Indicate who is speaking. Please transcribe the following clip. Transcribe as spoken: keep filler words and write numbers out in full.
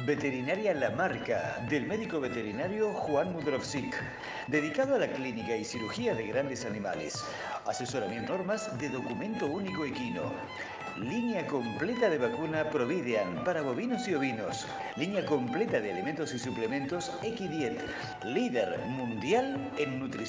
Speaker 1: Veterinaria La Marca, del médico veterinario Juan Mudrovsik, dedicado a la clínica y cirugía de grandes animales. Asesoramiento normas de documento único equino. Línea completa de vacuna Providean para bovinos y ovinos. Línea completa de alimentos y suplementos Equidiet, líder mundial en nutrición.